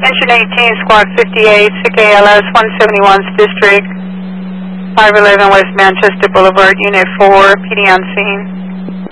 Engine 18, Squad 58, SIC ALS 171's District, 511 West Manchester Boulevard, Unit 4, PD on scene.